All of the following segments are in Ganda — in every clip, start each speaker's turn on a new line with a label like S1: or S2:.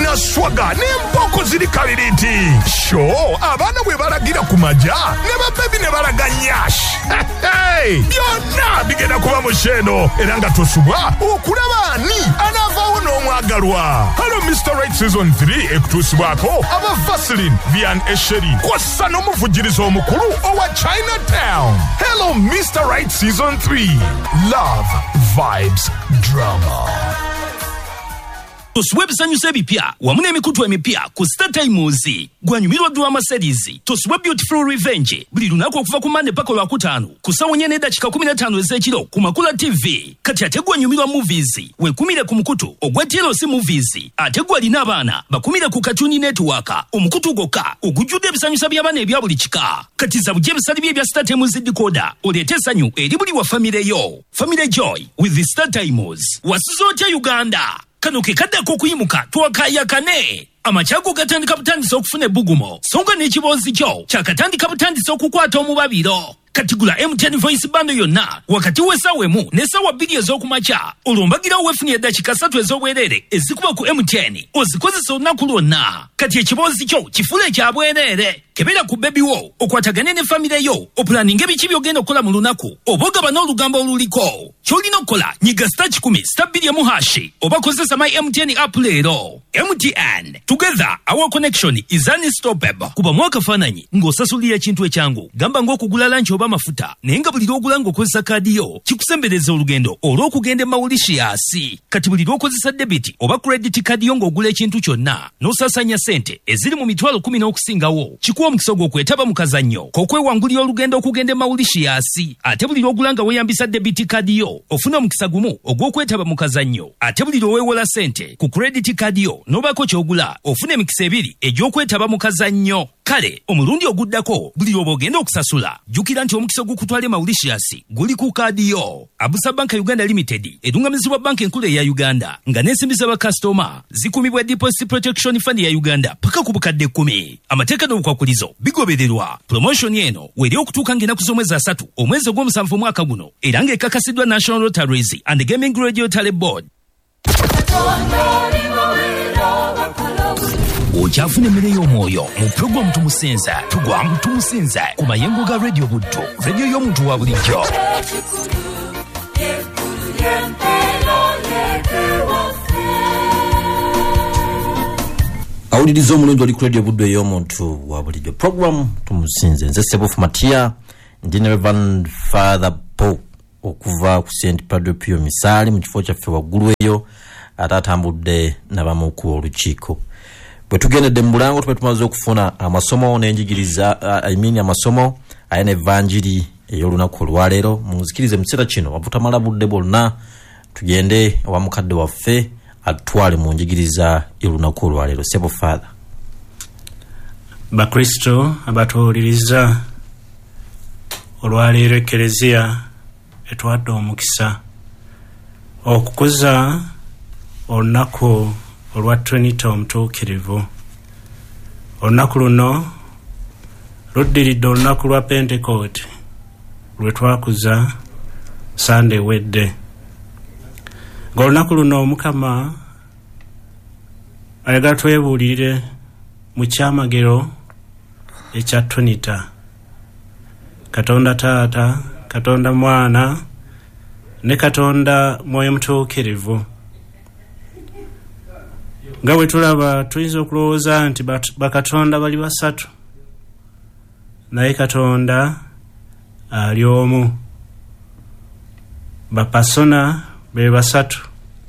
S1: balina swaga n'empoko ziri kaliriti. Sho abaana bwe balagira ku maja ne babebi ne balaga nyash. Byonna bigenda kuba musheno era nga tosubwa okulaba ani anaavaawo n'omwagalwa. Hello Mr. Right Season 3 ekutuusibwako aba Vaseline Vian Esheri kwassa n'omuvujjiriza omukulu owa Chinatown. Hello Mr. Right Season 3. Love, vibes, drama.
S2: Tosubwe ebisanyusa ebipya wamu n'emikutu emipya ku Star Times. Gwanyumirwa drama series Tosubwe Beautiful Revenge buli lunaku okuva ku Monday paka Lwakutaano ku ssaawa 4:15 ez'ekiro ku Makula TV. Kati ate gwanyumirwa movies wekumire ku mukutu ogwa TLC Movies. Ate gwalina abaana bakumire ku Cartoon Network omukutu gwokka ogujjudde ebisanyusa by'abaana ebya buli kika. Kati zabujje ebisali bye bya Star Times decoder oleete essanyu eri buli wa family yo. Family Joy with the Star Times. Wasuzo Uganda. Kano ke kaddako okuyimuka twakayakane. Amachago gatandika butandisa okufuna ebbugumo songa n'ekiboozi kyo kyakatandika butandisa okukwata omubabiro. Katigula M10 voice bando yonna wakati w'essaawa emu n'essaawa 2 ez'okumakya olombagirawo weefunye eddakiika 3 ez'obwereere ezikuba ku M10 ozikozesa olunaku lwonna. Kati ekiboozi kyo kifule ekya bwereere. Kebera ku bebi wo okwatagane ne famire yo opulaninga ebiki by'ogenda okukola mu lunaku oba ogaba n'olugambo oluliko. Ky'olina okukola nyiga *10*2 oba kozesa my MTN app leero. MTN, together our connection is unstoppable. Kuba mwakafaananyi ng'osasulira ekintu ekyangu gamba ng'okugula lanchi oba mafuta naye nga buli lw'ogula ng'okozesa kaadi yo kikusembereza olugendo olw'okugenda e Mauritius. Kati buli lw'okozesa debit oba credit kaadi yo ng'ogula ekintu kyonna n'osaasanya ssente eziri mu mitwalo 10 n'okusingawo kikuwa omukisa gw'okwetaba mu kazannyo k'okwewangulira olugendo okugenda e Mauritius. Ate buli lw'ogula nga weeyambisa debit kaadi yo ofuna omukisa gumu ogw'okwetaba mu kazannyo. Ate buli lw'oweewola ssente ku credit kaadi yo n'obaako ky'ogula ofuna emikisa 2 egy'okwetaba mu kazannyo. Kale omulundi oguddako buli lw'oba ogenda okusasula jjukira nti omukisa ogukutwala e Mauritius guli ku kaadi yo. Abusa Bank Uganda Limited edungamizibwa banka enkulu eya Uganda nga n'ensimbi z'abakasitoma zikumibwa Deposit Protection Fund ya Uganda paka ku bukadde 10. Amateeka n'obukwakulizo bigobererwa. Promotion eno weri okutuuka ng'ennaku z'omwezi 3 omwezi ogw'omusanvu omwaka guno era ng'ekakasiddwa National Lotteries and Gaming Regulatory Board. Okyafuna emmere y'omwoyo mu programu Tumusinza tugwamu Tumusinza ku mayengo ga Radio Buddu, radio y'omuntu wa bulijjo.
S3: Awuliriza omulundi oli ku Radio Buddu ey'omuntu wa bulijjo. Programu Tumusinza nze Sebofu Matia ndi ne Reverend Father Paul okuva ku St. Padre Pio Misali mu kifo kyaffe waggulu eyo atatambudde n'abamu ku olukiiko. Bwe tugendedde mu Bulango tube tumaze okufuna amasomo n'enjigiriza amasomo ayina evanjiri ey'olunaku olwaleero. Muzikirize mu kiseera kino wabutamala budde bwonna tugende owa mukadde waffe atwale mu njigiriza y'olunaku olwaleero. Sebo Father.
S4: Bakristo abatuwuliriza olwaleero Ekereziya etwadde omukisa okukuza olunaku olwa Trinity omutuukirivu. Olunaku luno luddiridde olunaku lwa Pentecost lwe twakuza Sunday wedde. Ng'olunaku luno Mukama ayagala twebuulire mu kyamagero ekya Trinity. Katonda Taata, Katonda Mwana ne Katonda Mwoyo Mutuukirivu. Nga bwe tulaba tuyinza okulowooza nti bakatonda bali basatu naye Katonda ali omu. Bapasona be basatu.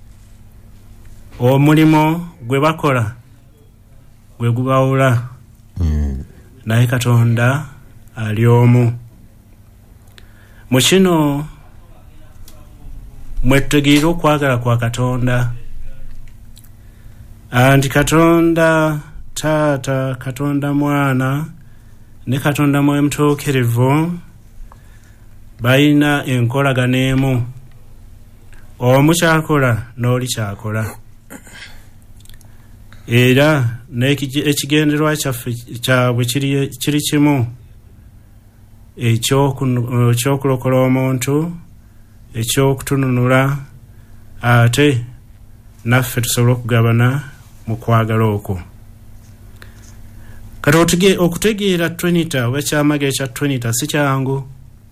S4: Omulimo gwe bakola gwe gubawula naye Katonda ali omu. Mu kino mwetegeera okwagala kwa Katonda. Anti Katonda Taata, Katonda Mwana ne Katonda Mwoyo Mutuukirivu bayina enkolagano emu. Omu kyakola n'oli kyakola. Era n'ekigendererwa kyabwe kiri kimu, ekyokulokola omuntu, ekyokutununula, ate naffe tusobola okugabana mu kwagala okwo. Kati okutegeera Trinity oba ekyamagero ekya Trinity si kyangu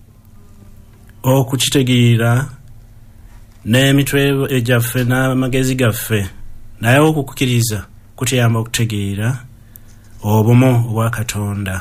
S4: okukitegeera n'emitwe egyaffe n'amagezi gaffe, naye okukkiriza kutuyamba okutegeera obumu obwa Katonda.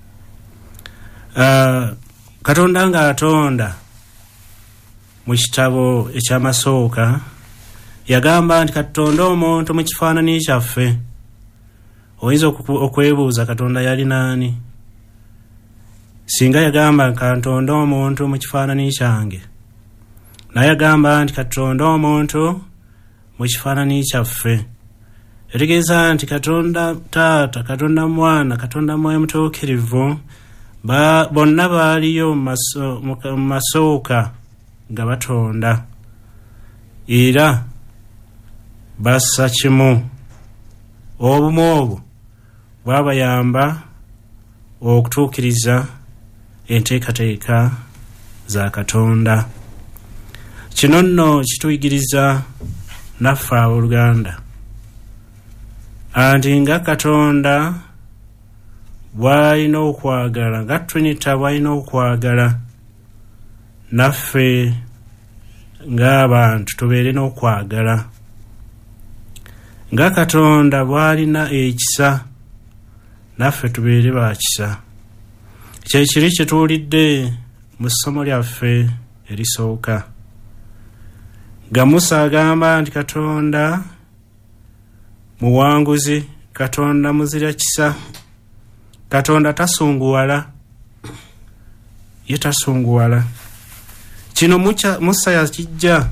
S4: Katonda ng'atonda mu kitabo ekyamasooka yagamba nti katonda omuntu mu kifaananyi kyaffe. Oyinza okwebuuza Katonda yali naani? Singa yagamba katonda omuntu mu kifaananyi kyange, naye yagamba nti katonda omuntu mu kifaananyi kyaffe, etegeeza nti Katonda Taata, Katonda Mwana, Katonda Mwoyo Mutuukirivu bonna baaliyo mu masooka nga batonda era bassa kimu. Obumu obwo bwabayamba okutuukiriza enteekateeka za Katonda. Kino nno kituyigiriza naffe abooluganda anti nga Katonda bw'alina okwagala, nga Trinity bw'alina okwagala, naffe ng'abantu tubeere n'okwagala. Nga Katonda bw'alina ekisa, naffe tubeere ba kisa. Kye kiri kye tuwulidde mu ssomo lyaffe erisooka. Nga Musa agamba nti Katonda muwanguzi, Katonda muzira kisa, Katonda tasunguwala, ye tasunguwala. Kino Musa yakijja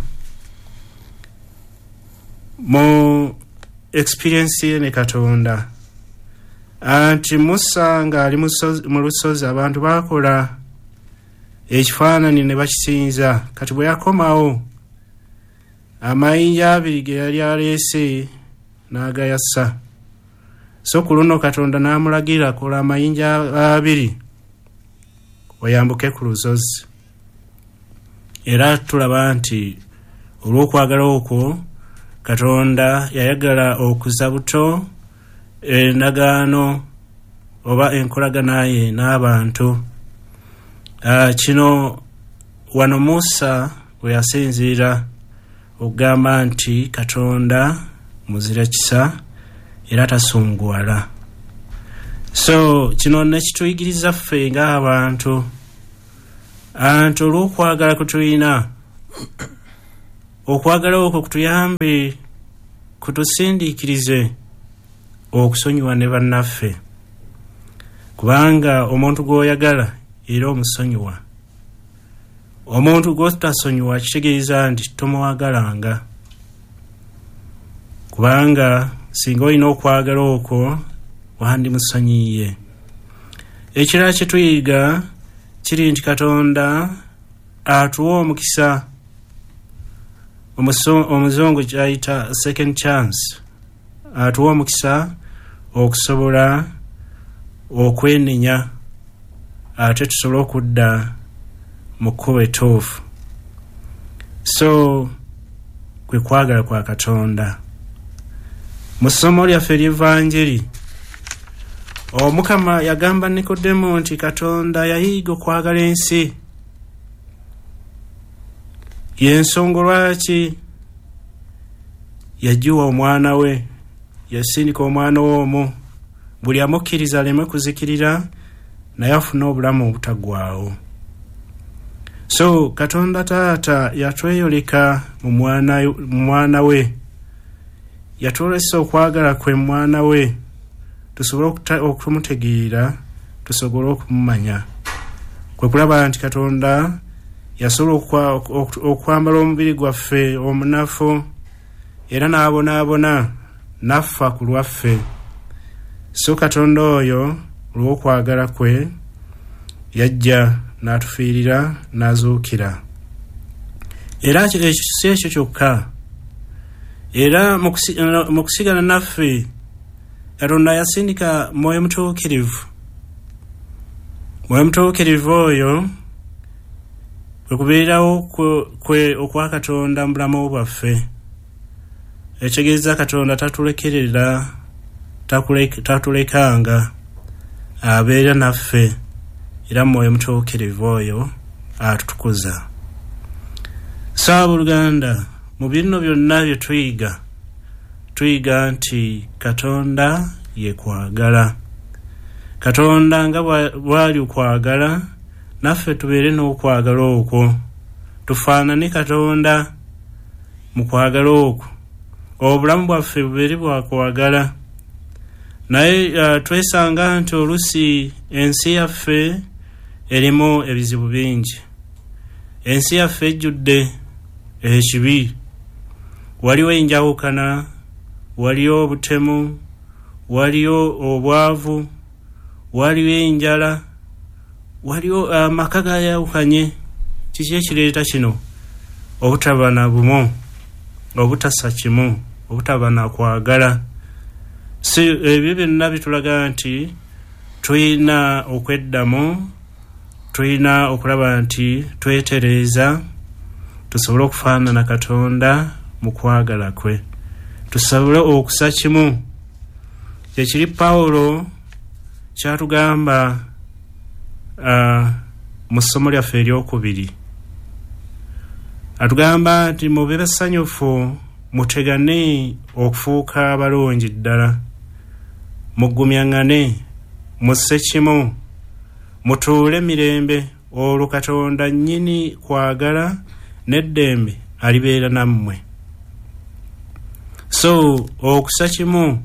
S4: mu experience ye ne Katonda. Anti Musa ng'ali mu lusozi abantu bakola ekifaananyi ne bakisinza. Kati bwe yakomawo amayinja abiri ge yali aleese n'agayasa. So ku luno Katonda n'amulagira kola amayinja abiri oyambuke ku lusozi. Era tulaba nti olw'okwagala okwo Katonda yayagala okuza buto endagaano oba enkolagana ye n'abantu. Kino wano Musa we yasinziira okugamba nti Katonda muzira kisa era tasunguwala. So kino nekituyigiriza ffe ng'abantu anti olw'okwagala kutulina, okwagala okwo kutuyambe kutusindiikirize okusonyiwa ne bannaffe, kubanga omuntu gw'oyagala era omusonyiwa. Omuntu gw'otasonyiwa kitegeeza nti tomuwagalanga, kubanga singa olina okwagala okwo wandimusonyiye. Ekirala kye tuyiga kiri nti Katonda atuwa omukisa, omuzungu kyayita second chance. Atuwa omukisa okusobola okwenenya ate tusobole okudda mu kkubo ettuufu. So kwe kwagala kwa Katonda. Mu ssomo lyaffe ery'Evanjiri Omukama yagamba Nikodemo nti Katonda yayiga okwagala ensi. Y'ensonga lwaki yajiwa omwana we, yasindika omwana w'omu, buli amukkiriza aleme kuzikirira naye afune obulamu obutaggwaawo. So Katonda Taata yatweyoleka mu mwana we, yatwolesa okwagala kwe mwana we tusobole okumutegeera, tusobole okumumanya. Kwe kulaba nti Katonda yasobola okwambala omubiri gwaffe omunafu era n'abonaabona naffa ku lwaffe. So Katonda oyo olw'okwagala kwe yajja n'atufiirira n'azuukira. Era ekyo si ekyo kyokka, era mu kusigala naffe Katonda yasindika Mwoyo Mutuukirivu. Mwoyo Mutuukirivu oyo kwe kubeerawo kwe okwa Katonda mu bulamu bwaffe. ekitegeza Katonda tatulekerera tatulekanga abeera naffe era mwoyo mutuukirivu oyo atutukuza. Ssaabuluganda, mu bino byonna bye tuyiga nti Katonda ye kwagala. Katonda nga bwali okwagala, naffe tubeere n'okwagala okwo, tufaanane Katonda mu kwagala okwo, obulamu bwaffe bubeere bwa kwagala. Naye twesanga nti olusi ensi yaffe erimu ebizibu bingi. Ensi yaffe ejjudde ekibi, waliwo enjawukana, waliwo obutemu, waliwo obwavu, waliwo enjala, waliwo amaka gayawukanye. Kiki ekireeta kino? Obutaba na bumu, obutassa kimu, obutaba na kwagala. Ebyo byonna bitulaga nti tulina okweddamu, tulina okulaba nti twetereeza, tusobole okufaanana Katonda mu kwagala kwe, tusobole okusa kimu. Kyekiri Pawulo kyatugamba mu ssomo lyaffe eryokubiri. Atugamba nti mube basanyufu, mutegane okufuuka abalungi ddala, mugumyaŋŋane, musse kimu, mutuule mirembe, olwo Katonda nnyini kwagala n'eddembe alibeera nammwe. So okusa kimu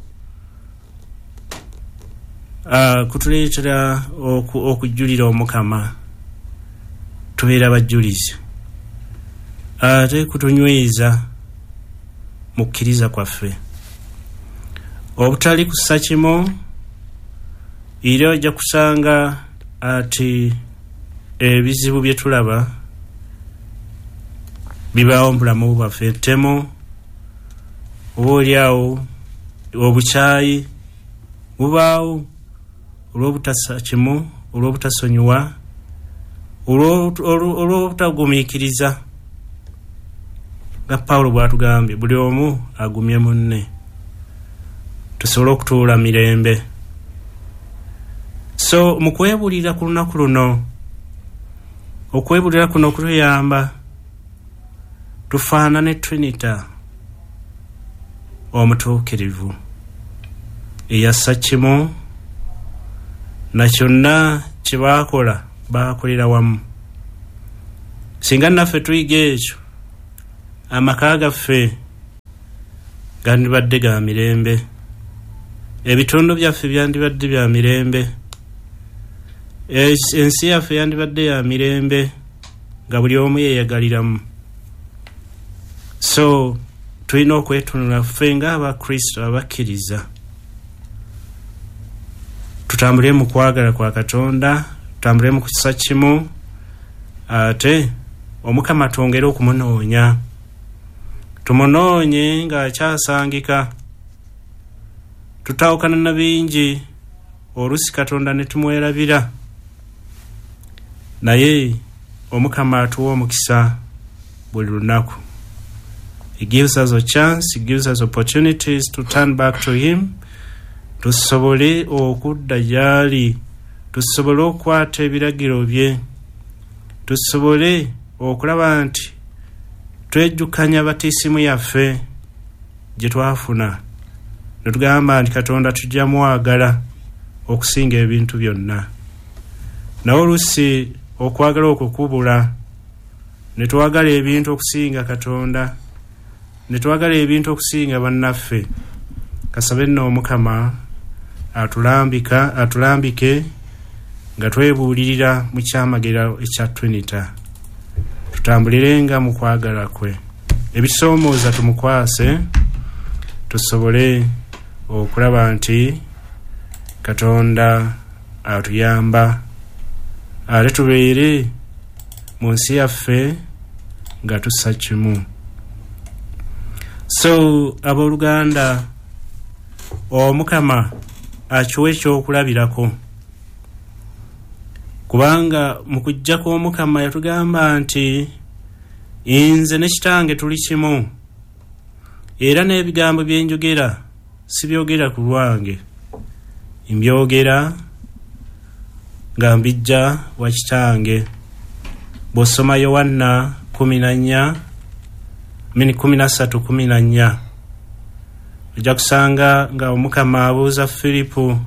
S4: kutuleetera okujulira Omukama, tubeera bajjulizi, ate kutunyweza mu kukkiriza kwaffe. Obutali kussa kimu, era ojja kusanga ati ebizibu bye tulaba bibaawo mu bulamu bwaffe. Ettemu, oboolyawo obukyayi bubaawo olw'obutassa kimu, olw'obutasonyiwa, olw'obutagumiikiriza. Nga Pawulo bw'atugambye, buli omu agumye munne, tusobole okutuula mirembe. So mu kwebulira ku lunaku luno, okwebulira kuno kutuyamba tufaanane Trinita omutuukirivu eyassa kimu, na kyonna kye baakola baakolera wamu. Singa naffe tuyiga ekyo, amaka gaffe gandibadde ga mirembe, ebitundu byaffe byandibadde bya mirembe, ensi yaffe yandibadde ya mirembe, nga buli omu yeeyagaliramu. So tulina okwetunula ffe ng'Abakristo abakkiriza, tutambule mu kwagala kwa Katonda, tutambule mu kussa kimu, ate Omukama twongere okumunoonya, tumunoonye ng'akyasangika. Tutawukana na bingi, olusi Katonda ne tumwerabira, naye Omukama atuwa omukisa buli lunaku. He gives us a chance, he gives us opportunities to turn back to him, tusobole okudda gy'ali, tusobole okukwata ebiragiro bye, tusobole okulaba nti twejjukanya batiisimu yaffe gye twafuna, ne tugamba nti Katonda tujja mwagala okusinga ebintu byonna. Nawe olusi okwagala okwo kubula, ne twagala ebintu okusinga Katonda, ne twagala ebintu okusinga bannaffe. Kasabe nno Omukama atulambike nga twebuulirira mu kyamagera ekya Trinita, tutambulirenga mu kwagala kwe. Ebisoomooza tumukwase, tusobole okulaba nti Katonda atuyamba, ate tubeere mu nsi yaffe nga tussa kimu. So abooluganda, Omukama akiwa ekyokulabirako, kubanga mu kujja kw'Omukama yatugamba nti nze ne Kitange tuli kimu, era n'ebigambo byenjogera sibyogera ku lwange, mbyogera nga mbijja wa kitange. Bw'osoma Yohanna 13:14 ojja kusanga nga Omukama abuuza Filipo,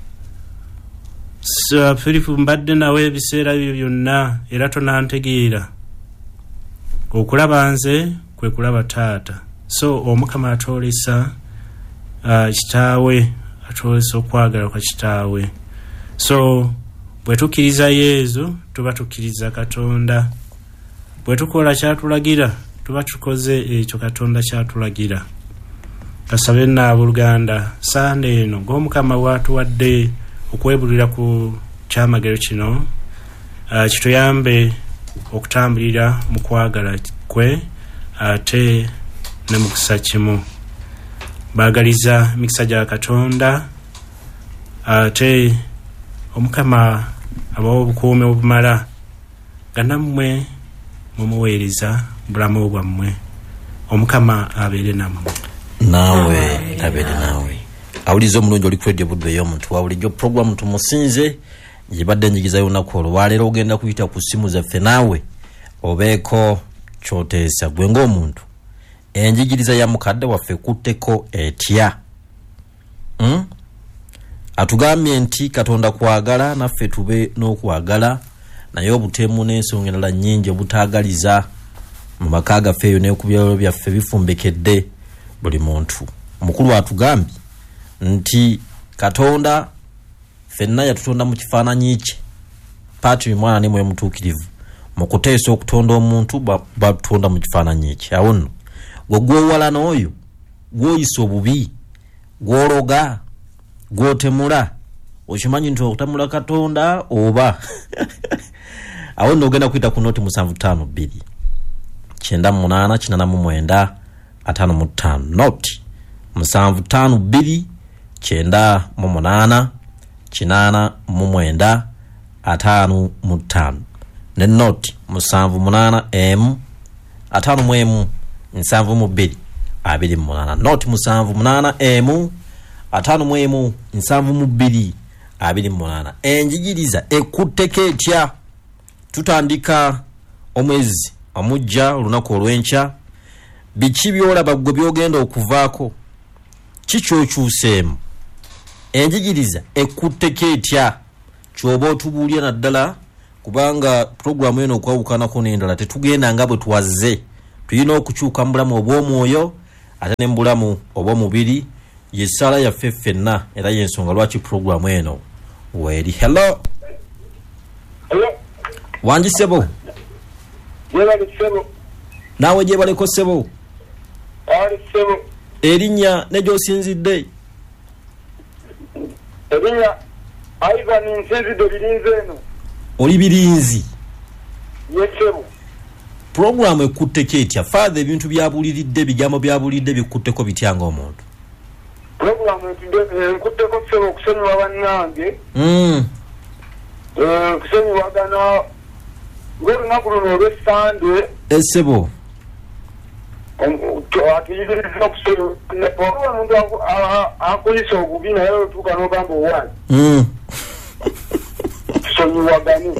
S4: Filipo, mbadde nawe ebiseera byo byonna era tonantegeera? Okulaba nze kwe kulaba Taata. So Omukama atwolesa kitaawe, atwolesa okwagala kwa kitaawe. So bwe tukkiriza Yesu tuba tukkiriza Katonda. Bwe tukola kyatulagira tuba tukoze ekyo Katonda kyatulagira. Kasabe n'abooluganda Sande eno ng'Omukama bw'atuwadde okwebulira ku kyamagero kino, kituyambe okutambulira mu kwagala kwe ate ne mu kusa kimu. Baagaliza emikisa gya Katonda ate Omukama abawa obukuumi obumala nga nammwe mumuweereza bulamu bwammwe. Omukama abeere nammwe.
S3: Nawe abeere nawe. Awuliza omulungi oli ku Radio Buddo ey'omuntu wa bulijjo program tumusinze gibadde enjigiza y'olunaku olwaleero ogenda kuyita ku ssimu zaffe naawe obeeko kyoteesa gwe ng'omuntu. Enjigiriza ya mukadde waffe kutteko etya? Atugambye nti Katonda kwagala naffe tube n'okwagala, naye obutemu n'ensonga endala nnyingi obutaagaliza mu maka gaffe eyo ne ku byalo byaffe bifumbekedde buli muntu. Omukulu atugambye nti Katonda ffenna yatutonda mu kifaananyi kye, Patrick mwana ne mwe mutuukirivu mu kuteesa okutonda omuntu batutonda mu kifaananyi kye. Awo nno gw'owala n'oyo gw'oyisa obubi, gw'ologa, gw'otemula, okimanyi nti okutemula Katonda oba awo nno ogenda kuyita ku noti 752 98 489 55 noti 752 98 489 55 ne noti 78 M 5 7 2 noti 78 M 5 7 2 enjigiriza ekutteko etya? Tutandika omwezi omujja olunaku olw'enkya. Biki byolaba gwe byogenda okuvaako? Kikyokyuseemu? Enjigiriza ekutteko etya? Kyoba otubuulya naddala, kubanga programu eno okwawukanako n'endala tetugenda nga bwe twazze. Tulina okukyuka mu bulamu obw'omwoyo ate ne mu bulamu obw'omubiri. Yessala yaffe ffenna era y'ensonga lwaki programu eno weeri. Hello. Wangi ssebo? Naawe gyebaleko ssebo? Erinnya ne gy'osinzidde?
S5: Erinnya Ivan nsinzidde Birinzi eno.
S3: Oli Birinzi?
S5: Yes, ssebo.
S3: Programu ekutteko etya? Father, ebintu byabuliridde, bigambo byabuliridde bikutteko bitya ng'omuntu?
S5: Programu ekutteko ssebo okusonyiwa bannange. Kusonyiwagana ng'olunaku luno olw'Essande.
S3: Essebo.
S5: Atuyigiriza okusonyiwa omuntu akuyisa obubi naye otuuka n'ogamba owaayi. Tusonyiwagane.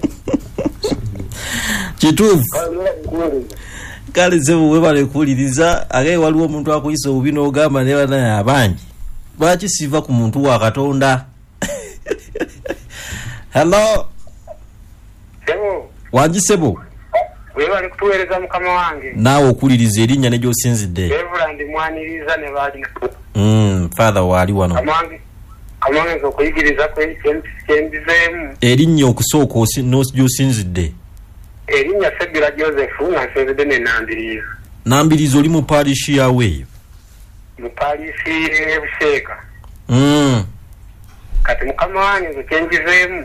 S3: Kituufu. Kale ssebo webale kuwuliriza, ate waliwo omuntu akuyisa obubi n'ogamba ne banaye abangi. Lwaki siva ku muntu wa Katonda? Hello.
S5: Sebo.
S3: Wangi ssebo?
S5: Webale kutuweereza mukama wange.
S3: Naawe okuliriza erinnya ne gy'osinzidde?
S5: Reverend mwaniriza ne baali.
S3: Father waali wano.
S5: Kamange okuyigiriza kwendizeemu.
S3: Erinnya okusooka gy'osinzidde?
S5: Erinnya Sebbira Joseph nga nsinzidde ne Nambiriiza.
S3: Nambiriiza oli mu paalishi yawe eyo?
S5: Mu paalishi y'Ebuseeka. Kati mukama wange nze kyendizeemu.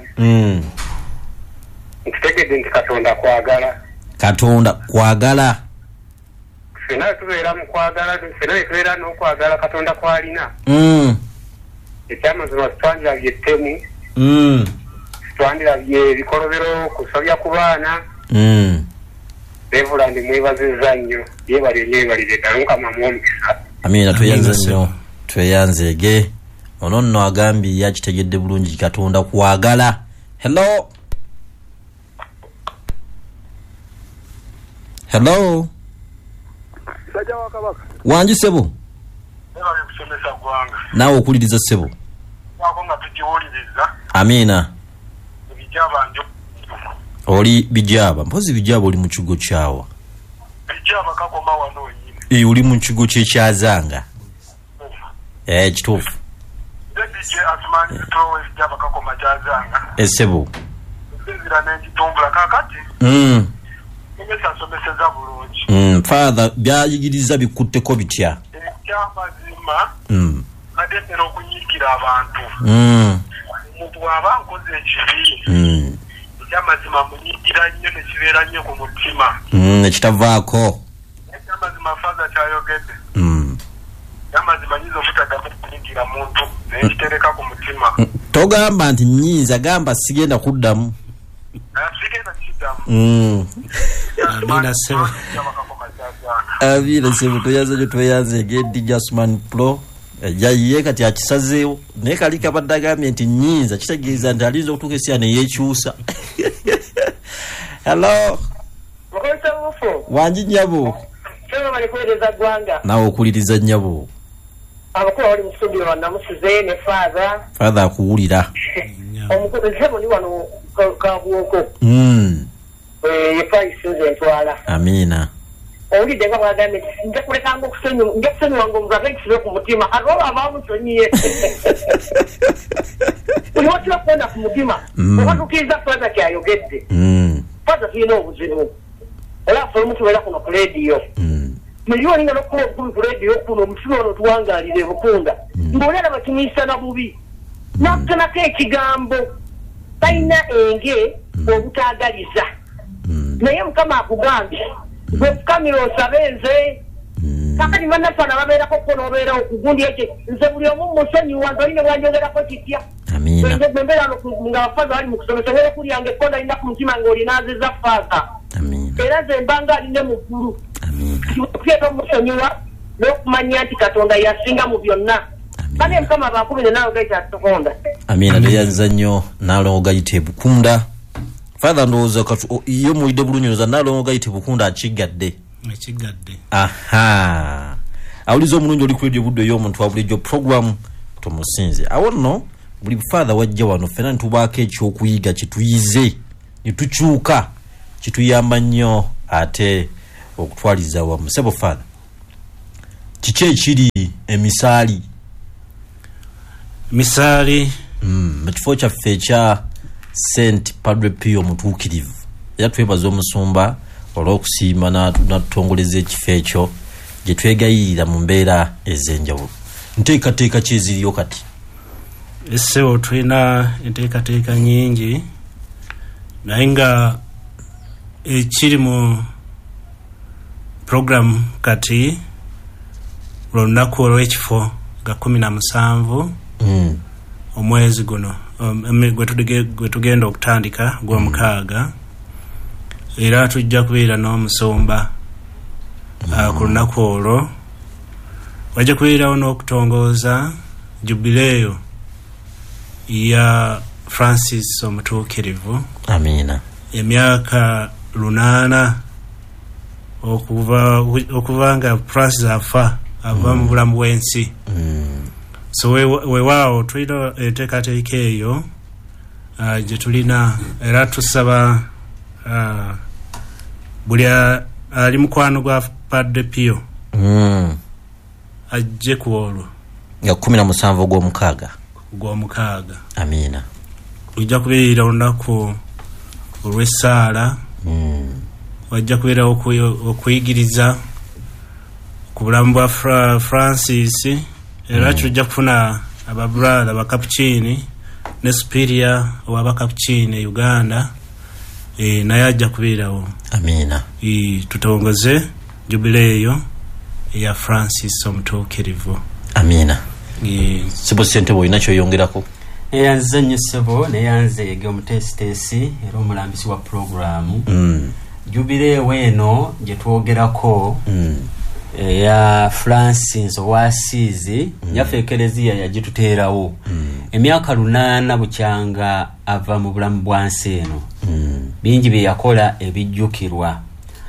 S5: Nkitegedde nti Katonda kwagala.
S3: Katonda kwagala.
S5: Ffenna tubeera mu kwagala, ffenna tubeera n'okwagala Katonda kwalina. Ekyamazima sitwandirabye ettemu. Sitwandirabye ebikolobero kusobya ku baana. Reverend mwebazizza nnyo. Yeebalire ddala Mukama muwe omukisa.
S3: amina tweyanze nnyo tweyanzege ono nno agambye yakitegedde bulungi Katonda kwagala. Hello
S5: Sajja wa Kabaka
S3: wanji sebo
S5: ebali kusomesa gwanga
S3: naawe okuliriza sebo
S5: wako nga tukiwuliriza
S3: amina
S5: ebijaba njo
S3: oli bijaba mpozi bijaba oli mu kigo kyawa
S5: bijaba kakoma wano nyine
S3: oli mu kigo kyekyazanga kituufu
S5: DJ Asmani Pro ebijaba kakoma kyazanga
S3: sebo
S5: ezira n'ekitumbula kakati someseza bulungi
S3: father byayigiriza bikutteko bitya
S5: ekyamazima adetera okunyiikira abantu omuntu bw'aba nkoze ekibi ekyamazima munyiikira nnyo nekibeera nnyo ku mutima
S3: nekitavaako
S5: ekyamazima father kyayogedde ekyamazima nyiza obutaddamu kunyiikira muntu naye kitereka ku mutima
S3: togamba nti nyinza gamba sigenda kuddamu
S5: sigenda kiddamu
S3: abira sebo tweyanze gedi Jasman Pro yayiye kati akisazeewo naye kali kabadde agambye nti nyinza kitegeeza nti alinza okutuuka esya neyeekyusa. Hello wanji nyabo naawe okuliriza nyabo
S6: abakulu bali musubira wannamusize ne father
S3: akuwulira
S6: omukulu sebo ni wano kabuoko yefaisize ntwala
S3: amina
S6: owulidde nga bwagambye nja kulekanga okusenyuwanga omuntu ate nkisibe ku mutima ate oba abamusonyiye buli watira kuwona ku mutima oba tukiriza father kyayogedde father tulina obuzibu era asobola omutubeera kuno ku lediyo miliyoni nga nokukola obukumi ku lediyo kuno omutima ono tuwangalire bukunda ng'olera bakinyisa na bubi nakutanako ekigambo talina enge obutaagaliza naye mukama akugambye bwefukamira osabe nze kakati bannafana babeerako ko n'obeerawo kugundi ekyo nze buli omu musonyiwa nze olina bwanjogerako kitya bwembeera nga bafaza bali mu kusomesa wera kulyanga ekkonda alina ku mutima ng'olinaaziza faza era nze mbanga aline mu ggulu kuteeka omusonyiwa n'okumanya nti Katonda yasinga mu byonna kale mukama bakubire naawe gaitatonda
S3: amina tweyanza nnyo naalongo gayite Bukunda father ndowooza iyo muwulidde bulungi ndoza naalongo gayite Bukunda akigadde awuliza omulungi oli ku radio budde ey'omuntu wa bulijjo program tumusinze awo nno buli father wajja wano ffena nitubaako ekyokuyiga kituyize nitukyuka kituyamba nnyo ate okutwaliza wamu sebo father kiki ekiri emisaali mu kifo kyaffe ekya St. Padre Pio mutuukirivu era twebaza omusumba olw'okusiima natutongoleza ekifo ekyo gye twegayirira mu mbeera ez'enjawulo nteekateeka ki eziriyo kati
S4: essewo tulina enteekateeka nyingi naye nga ekiri mu program kati lunaku olw'ekifo ga 17 omwezi guno gwe tugenda okutandika gw'omukaaga era tujja kubeera n'omusumba ku lunaku olwo wajja kubeerawo n'okutongooza jubileeyo ya Francis omutuukirivu
S3: amina
S4: emyaka 8 okuva nga Francis ava mu bulamu bw'ensi so weewaawo tulina enteekateeka eyo gye tulina era tusaba buli ali mukwano gwa Padre Pio ajje ku olwo
S3: nga 17
S4: gw'omukaaga
S3: amina
S4: ojja kubeera olunaku olw'essaala wajja kubeera okuyigiriza ku bulamu bwa Francis era tujja kufuna ababrada bakapucini ne Superior ow'abakapucini Uganda naye ajja kubeerawo
S3: amina
S4: tutongoze jubileeyo eya Francis omutuukirivu
S3: amina Sebo Ssentebe olina kyoyongerako
S7: eyanze nnyo Sebo neyanze ege omutesitesi era omulambisi wa programu jubileeyo eno gye twogerako ya Francis Owasizi nyaffe ekereziya yagituteerawo emyaka 8 bukyanga ava mu bulamu bwansi eno bingi bye yakola ebijjukirwa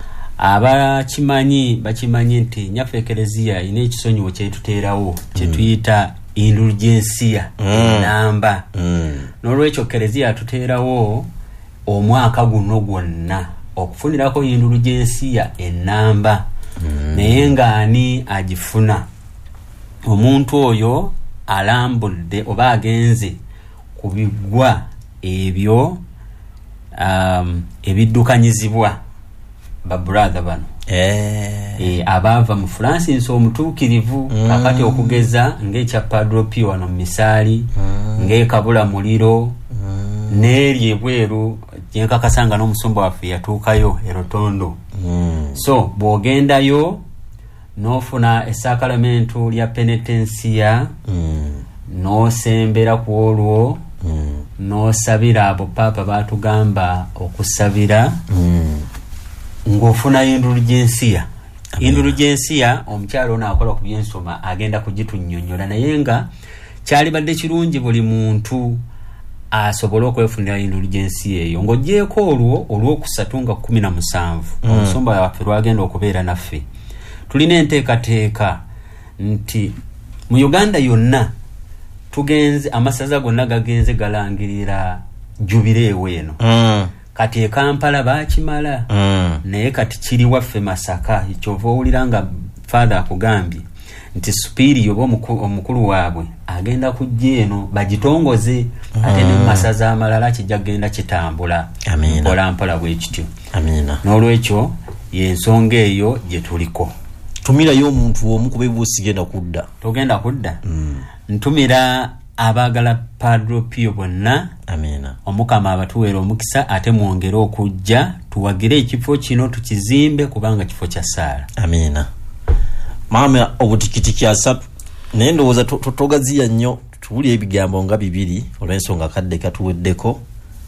S7: bakimanyi nti nyaffe ekereziya ine ekisonyiwo kyetuteerawo kyetuyita indulgensia enamba n'olwekyo ekereziya yatuteerawo omwaka guno gwonna okufunirako indulgensia enamba naye ng'ani agifuna omuntu oyo alambudde oba agenze ku biggwa ebyo ebiddukanyizibwa babrother bano abaava mu Francis omutuukirivu akati okugeza ng'ekya Padre Pio wano mu Misaali ng'ekabula muliro n'eri ebweru gyenkakasanga n'omusumba waffe yatuukayo erotondo so bw'ogendayo n'ofuna essakalamentu lya penitensia n'osembera ku olwo n'osabira abo papa batugamba okusabira ng'ofuna indulgensia omukyalo ono akola ku byensoma agenda kugitunnyonnyola naye nga kyalibadde kirungi buli muntu asobole okwefunira indulgensia eyo ng'ogyeko olw'okusatu nga 17 omusumba waffe lwagenda okubeera naffe tulina enteekateeka nti mu Uganda yonna tugenze amasaza gonna gagenze galangirira jubile eno kati e Kampala bakimala naye kati kiri waffe Masaka ekyova owulira nga father akugambye nti supiri oba omukulu waabwe agenda kujja eno bagitongoze ate ne masaza amalala kijja genda kitambula mpola bwe kityo n'olwekyo y'ensonga eyo gye tuliko
S3: tumirayo omuntu omu kuba ebuusi
S7: togenda kudda ntumira abaagala Padre Pio bonna omukama abatuweera omukisa ate mwongere okujja tuwagire ekifo kino tukizimbe kubanga kifo kya ssaala
S3: mama obutikitiki asatu naye ndowooza togaziya nnyo tuwulira ebigambo nga 2 olw'ensonga kadde katuweddeko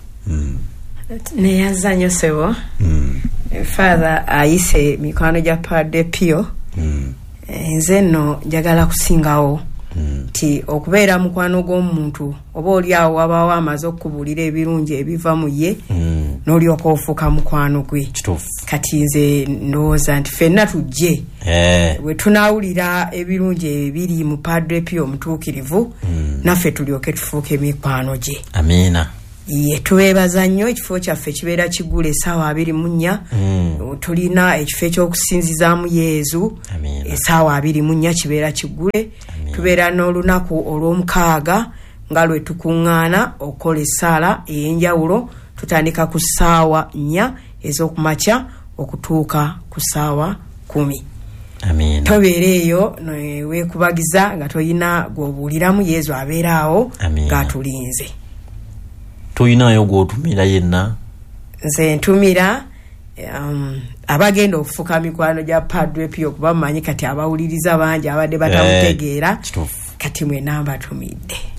S8: neyaza nnyo sebo father ayise mikwano gya Padre Pio nze nno njagala kusingawo ti okubeera mukwano gw'omuntu oba oliawo wabaawo amaze okubuulira ebirungi ebiva mu ye n'olyoka ofuuka mukwano gwe kati nze ndowooza nti ffenna tujje bwe tunaawulira ebirungi ebiri mu Padre Pio omutuukirivu naffe tulyoke tufuuke mikwano gye ye tubeebaza nnyo ekifo kyaffe kibeera kigula essaawa 24 tulina ekifo ekyokusinzizaamu Yeezu essaawa 24 kibeera kigule tubeera n'olunaku olw'omukaaga nga lwe tukuŋŋaana okukola essaala ey'enjawulo tutandika ku ssaawa 4 ez'okumakya okutuuka ku ssaawa 10 tobeera eyo weekubagiza nga toyina gw'obuuliramu Yeezu abeeraawo ng'atulinze
S3: toyinayo gw'otumira yenna
S8: nze ntumira abagenda okufuka mikwano gya Padre Pio kuba mumanyi kati abawuliriza bangi abadde batamutegeera kati mwe namba tumidde